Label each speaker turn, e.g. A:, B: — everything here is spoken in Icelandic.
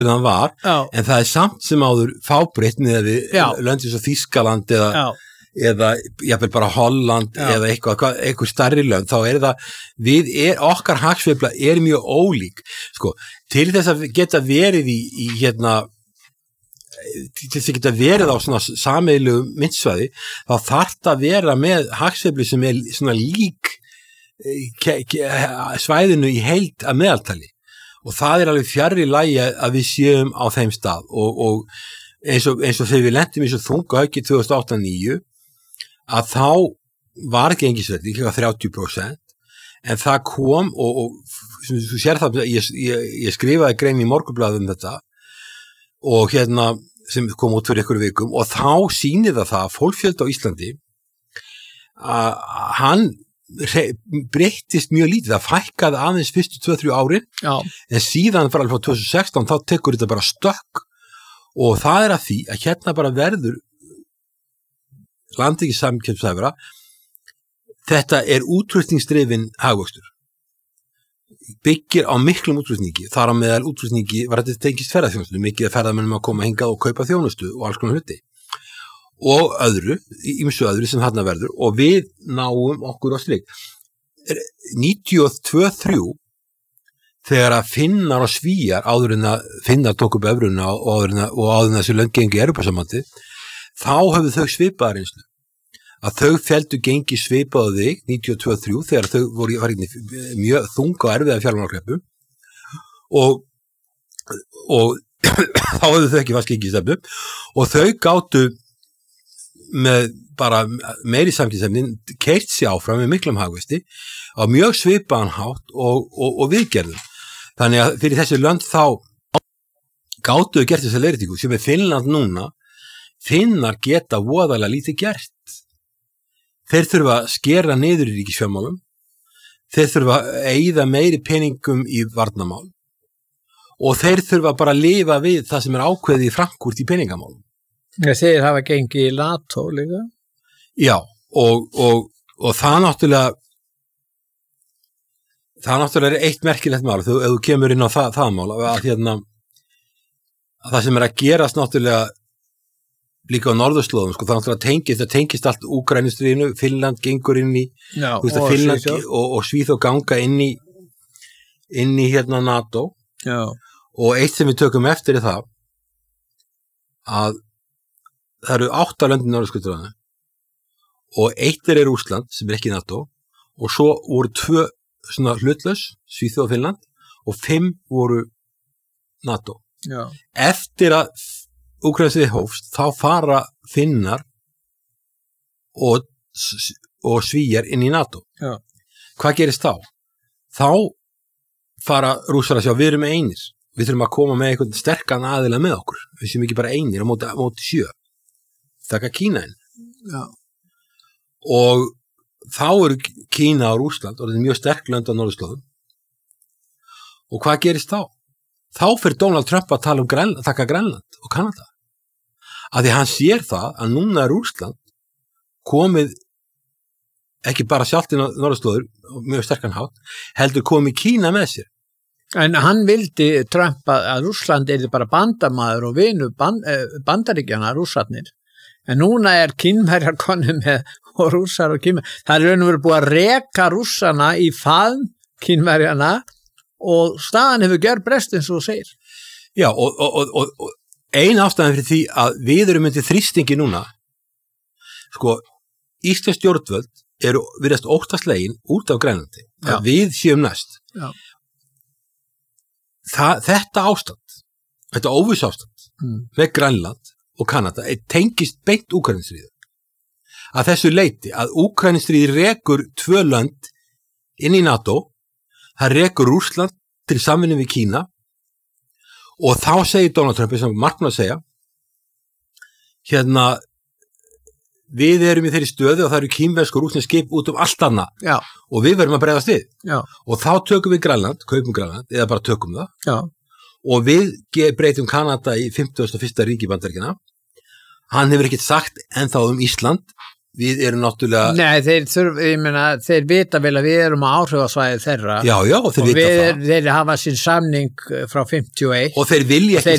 A: hann var, en það samt sem áður fábreytt með við löndis og Þýskaland eða jafnvel bara Holland eða eitthvað stærri lönd, þá það okkar hagsveifla mjög ólík, sko, til þess að geta verið í til þess að geta verið á svona sameiginlegu myntsvæði, þá þarf það að vera með hagsveiflu sem svona lík svæðinu í heild að meðaltali. Og það alveg fjarri lagi að við séum á þeim stað og eins og þegar við lentum í svo þunga höggi 2008-2009 að þá var gengisverðið ekki 30%, en það kom og þú sér það, ég skrifaði grein í Morgunblaðið þetta og sem kom út fyrir ykkur vikum og þá sýnir það að fólksfjöldi á Íslandi að hann breyttist mjög lítið, það fækkaði aðeins fyrstu 2-3 árin, en síðan frá 2016 þá tekur þetta bara stökk og það að því að bara verður landið ekki samkeppnishæfara, þetta útflutningsdrifinn hagvöxtur, byggir á miklum útflutningi, þar á meðal útflutningi var þetta tengist ferðaþjónustu, mikið að ferðamönnum að koma hingað og kaupa þjónustu og alls konar hluti og ýmsu öðru sem þarna verður og við náum okkur á strik 92-3 þegar að Finnar og Svíar áður en að Finnar tók upp evruna og áður en þessu lönd gengi í Evrópusambandið, þá höfðu þau svipaða reynslu að þau felldu gengi svipaðu þig 92-3 þegar þau voru mjög þunga og erfiða fjármálakreppu og þá höfðu þau ekki fast gengi stefnu og þau gátu með bara meiri samkeppnishæfni keyrt sig áfram með miklum hagvexti á mjög svipaðan hátt og viðgerðum. Þannig að fyrir þessi lönd þá gátu þau gert þessa leiðréttingu sem Finnland núna, Finnar geta voðalega lítið gert. Þeir þurfa að skera niður í ríkisfjármálum, þeir þurfa að eyða meiri peningum í varnarmál og þeir þurfa bara að lifa við það sem ákveðið í Frankfurt í peningamálum.
B: Þeir hafa gengið í NATO líka?
A: Já, og það náttúrulega eitt merkilegt mál, ef þú kemur inn á það mál, að það sem að gerast náttúrulega líka á norðurslóðum, sko, það náttúrulega tengist allt Úkraínustríðinu, Finnland gengur inn í, Finnland og Svíþjóð ganga inn í NATO, og eitt sem við tökum eftir það, að það eru 8 lönd í Norðurskautsráðinu og 1 Rússland sem ekki NATO og svo voru 2 svona hlutlaus, Svíþjóð og Finnland og 5 voru NATO.
B: Já.
A: Eftir að Úkraínustríðið hófst þá fara Finnar og Svíar inn í NATO.
B: Já.
A: Hvað gerist þá? Þá fara Rússar að sjá, við erum einir, við þurfum að koma með einhvern sterkan aðila með okkur, við séum ekki bara einir á móti 7. Taka Kína inn.
B: Já.
A: Og þá eru Kína og Rússland og þetta mjög sterk lönd á norðurslóðum. Og hvað gerist þá? Þá fyrir Donald Trump að tala taka Grænland og Kanada. Af því hann sér það að núna Rússland komið ekki bara sjálft inn á norðurslóður mjög sterkan hátt, heldur komið Kína með sér.
B: En hann vildi Trump að Rússland bara bandamaður og vinur bandaríkjana, Rússarnir. En núna Kínverjar konum með og Rússar og Kínverjar. Það raun og veru búið að reka Rússana í faðm Kínverjana og staðan hefur gjörbreyst eins og þú segir.
A: Já, og ein ástæðan fyrir því að við erum undir þrýstingi núna, sko, íslensk stjórnvöld virðast óttaslegin út af Grænlandi, að við séum næst.
B: Já.
A: Þetta ástand, þetta óvissástand með Grænland og Kanada tengist beint Úkraínustríði. Að þessu leyti að Úkraínustríði rekur 2 lönd inn í NATO, það rekur Rússland til samvinnu við Kína og þá segir Donald Trump, sem Markmann að segja, við erum í þeirri stöðu og það eru kínversk og rússnesk skip út allt annað.
B: Já.
A: Og við verðum að bregðast við.
B: Já.
A: Og þá tökum við Grænland, kaupum Grænland, eða bara tökum það.
B: Já.
A: Og við breytum Kanada í 51. ríki Bandaríkjanna. Hann hefur ekkert sagt ennþá Ísland, við erum náttúrulega
B: Nei, þeir vita vel að við erum á áhrifasvæði þeirra
A: já, þeir
B: og
A: vita það
B: þeir hafa sín samning frá 51
A: og þeir vilja ekki